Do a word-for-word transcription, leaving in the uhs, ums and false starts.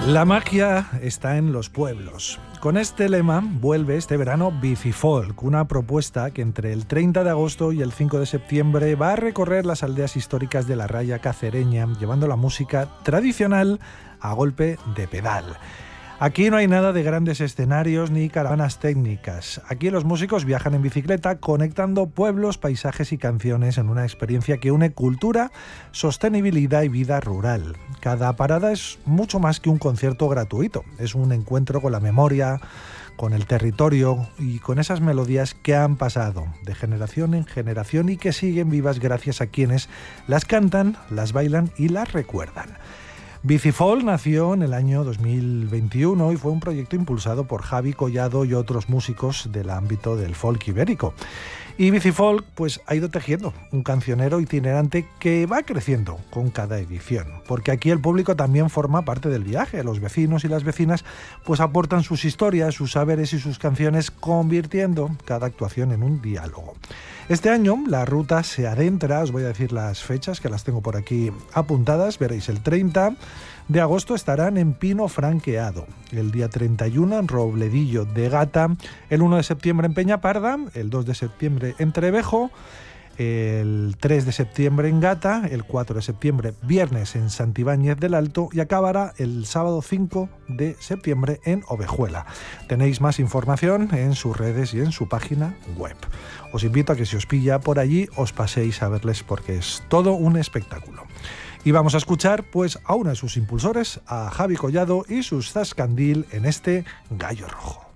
La magia está en los pueblos. Con este lema vuelve este verano Bicifolk, una propuesta que entre el treinta de agosto y el cinco de septiembre va a recorrer las aldeas históricas de la raya cacereña, llevando la música tradicional a golpe de pedal. Aquí no hay nada de grandes escenarios ni caravanas técnicas. Aquí los músicos viajan en bicicleta conectando pueblos, paisajes y canciones en una experiencia que une cultura, sostenibilidad y vida rural. Cada parada es mucho más que un concierto gratuito. Es un encuentro con la memoria, con el territorio y con esas melodías que han pasado de generación en generación y que siguen vivas gracias a quienes las cantan, las bailan y las recuerdan. Bicifolk nació en el año dos mil veintiuno y fue un proyecto impulsado por Javi Collado y otros músicos del ámbito del folk ibérico. Y Bicifolk pues, ha ido tejiendo un cancionero itinerante que va creciendo con cada edición, porque aquí el público también forma parte del viaje. Los vecinos y las vecinas pues, aportan sus historias, sus saberes y sus canciones, convirtiendo cada actuación en un diálogo. Este año la ruta se adentra, os voy a decir las fechas que las tengo por aquí apuntadas, veréis, el treinta de agosto estarán en Pino Franqueado, el día treinta y uno en Robledillo de Gata, el uno de septiembre en Peñaparda, el dos de septiembre en Trevejo, el tres de septiembre en Gata, el cuatro de septiembre viernes en Santibáñez del Alto y acabará el sábado cinco de septiembre en Ovejuela. Tenéis más información en sus redes y en su página web. Os invito a que si os pilla por allí os paséis a verles porque es todo un espectáculo. Y vamos a escuchar pues a uno de sus impulsores, a Javi Collado y sus Zascandil en este Gallo Rojo.